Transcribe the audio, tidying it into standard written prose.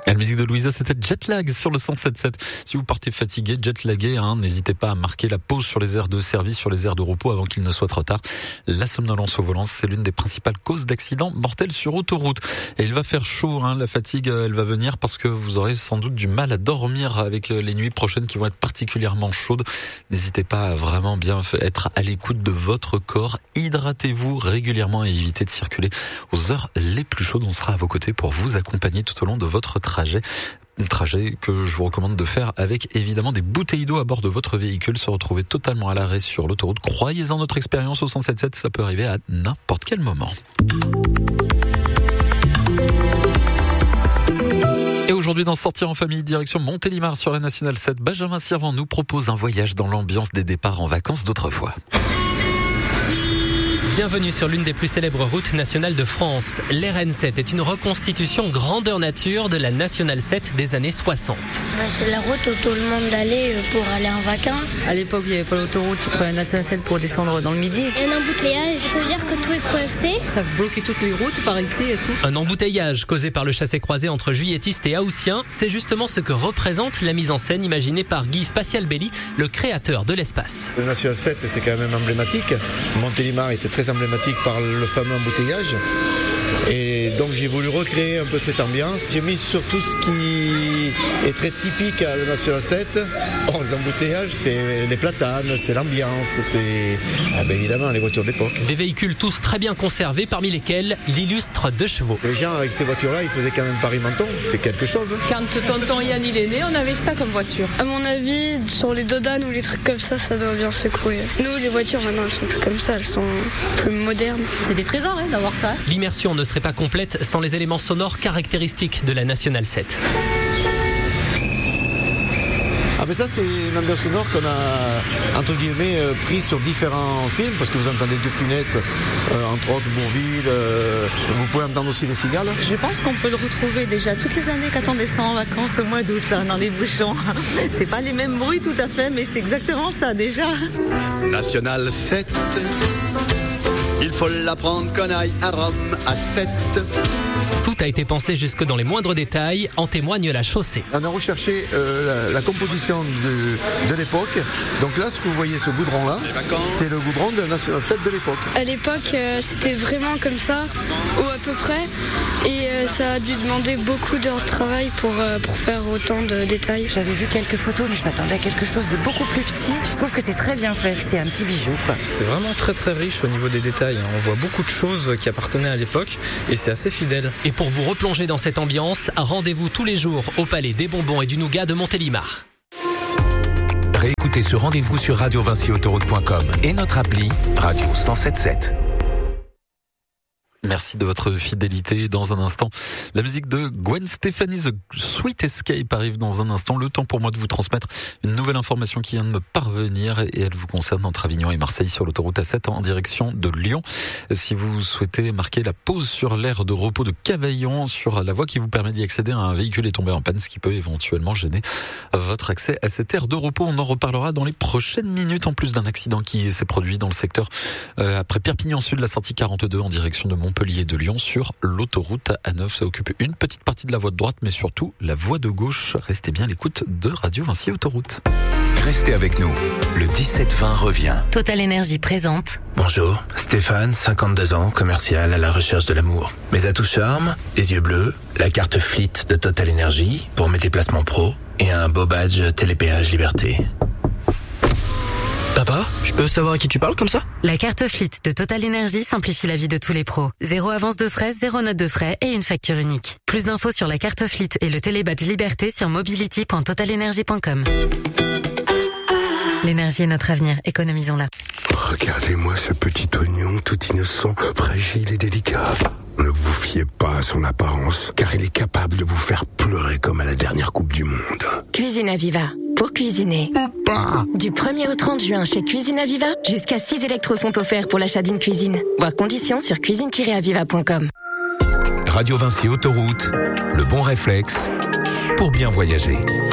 La musique de Louisa, c'était Jetlag sur le 107.7. Si vous partez fatigué, jetlagué, n'hésitez pas à marquer la pause sur les aires de service, sur les aires de repos avant qu'il ne soit trop tard. La somnolence au volant, c'est l'une des principales causes d'accidents mortels sur autoroute. Et il va faire chaud, la fatigue, elle va venir parce que vous aurez sans doute du mal à dormir avec les nuits prochaines qui vont être particulièrement chaudes. N'hésitez pas à vraiment bien être à l'écoute de votre corps. Hydratez-vous régulièrement et évitez de circuler aux heures les plus chaudes. On sera à vos côtés pour vous accompagner tout au long de votre trajet. Un trajet que je vous recommande de faire avec évidemment des bouteilles d'eau à bord de votre véhicule. Se retrouver totalement à l'arrêt sur l'autoroute. Croyez-en notre expérience au 107.7, ça peut arriver à n'importe quel moment. Et aujourd'hui, dans Sortir en famille, direction Montélimar sur la Nationale 7, Benjamin Sirvent nous propose un voyage dans l'ambiance des départs en vacances d'autrefois. Bienvenue sur l'une des plus célèbres routes nationales de France. l'RN7 est une reconstitution grandeur nature de la Nationale 7 des années 60. C'est la route où tout le monde allait pour aller en vacances. À l'époque, il n'y avait pas l'autoroute, tu prenais la Nationale 7 pour descendre dans le Midi. Il y a un embouteillage, ça veut dire que tout est coincé. Ça bloquait toutes les routes par ici et tout. Un embouteillage causé par le chassé-croisé entre juilletistes et haussiens, c'est justement ce que représente la mise en scène imaginée par Guy Spatial-Belli, le créateur de l'espace. La Nationale 7, c'est quand même emblématique. Montélimar était très emblématique par le fameux embouteillage. Et donc j'ai voulu recréer un peu cette ambiance. J'ai mis sur tout ce qui est très typique à la Nationale 7. Or, les embouteillages, c'est les platanes, c'est l'ambiance, c'est évidemment les voitures d'époque. Des véhicules tous très bien conservés, parmi lesquels l'illustre 2 chevaux. Les gens avec ces voitures-là, ils faisaient quand même Paris-Menton, c'est quelque chose. Quand tonton Yann il est né, on avait ça comme voiture. À mon avis, sur les dodanes ou les trucs comme ça doit bien secouer. Nous, les voitures maintenant, elles sont plus comme ça, elles sont plus modernes. C'est des trésors d'avoir ça. L'immersion ne serait pas complète sans les éléments sonores caractéristiques de la Nationale 7. Ah mais ça c'est une ambiance sonore qu'on a entre guillemets pris sur différents films parce que vous entendez De Funès, entre autres Bourvil, vous pouvez entendre aussi Les Cigales. Je pense qu'on peut le retrouver déjà toutes les années quand on descend en vacances au mois d'août dans les bouchons. C'est pas les mêmes bruits tout à fait mais c'est exactement ça déjà. Nationale 7, il faut l'apprendre qu'on aille à Rome à 7. Tout a été pensé jusque dans les moindres détails, en témoigne la chaussée. On a recherché la composition de l'époque. Donc là, ce que vous voyez, ce goudron-là, c'est le goudron de la Nationale 7 de l'époque. À l'époque, c'était vraiment comme ça, ou à peu près. Et ça a dû demander beaucoup d'heures de travail pour faire autant de détails. J'avais vu quelques photos mais je m'attendais à quelque chose de beaucoup plus petit. Je trouve que c'est très bien fait, c'est un petit bijou quoi. C'est vraiment très très riche au niveau des détails. On voit beaucoup de choses qui appartenaient à l'époque et c'est assez fidèle. Et pour vous replonger dans cette ambiance, rendez-vous tous les jours au Palais des Bonbons et du Nougat de Montélimar. Réécoutez ce rendez-vous sur radiovinciautoroute.com et notre appli Radio 107.7. Merci de votre fidélité. Dans un instant, la musique de Gwen Stefani, The Sweet Escape, arrive dans un instant. Le temps pour moi de vous transmettre une nouvelle information qui vient de me parvenir et elle vous concerne entre Avignon et Marseille sur l'autoroute A7 en direction de Lyon. Si vous souhaitez marquer la pause sur l'aire de repos de Cavaillon, sur la voie qui vous permet d'y accéder, un véhicule est tombé en panne, ce qui peut éventuellement gêner votre accès à cette aire de repos. On en reparlera dans les prochaines minutes, en plus d'un accident qui s'est produit dans le secteur après Perpignan Sud, la sortie 42 en direction de Montpellier de Lyon sur l'autoroute A9. Ça occupe une petite partie de la voie de droite, mais surtout la voie de gauche. Restez bien à l'écoute de Radio Vinci Autoroute. Restez avec nous. Le 17-20 revient. Total Énergie présente. Bonjour, Stéphane, 52 ans, commercial à la recherche de l'amour. Mes atouts charme, les yeux bleus, la carte Fleet de Total Énergie pour mes déplacements pro et un beau badge Télépéage Liberté. Papa, je peux savoir à qui tu parles comme ça? La carte Fleet de Total Énergie simplifie la vie de tous les pros. 0 avance de frais, 0 note de frais et une facture unique. Plus d'infos sur la carte Fleet et le télébadge Liberté sur mobility.totalenergie.com. L'énergie est notre avenir, économisons-la. Regardez-moi ce petit oignon tout innocent, fragile et délicat. Ne vous fiez pas à son apparence, car il est capable de vous faire pleurer comme à la dernière Coupe du Monde. Cuisine Aviva. Pour cuisiner. Papa. Du 1er au 30 juin chez Cuisine Aviva, jusqu'à 6 électros sont offerts pour l'achat d'une cuisine. Voir conditions sur cuisine-aviva.com. Radio Vinci Autoroute, le bon réflexe pour bien voyager.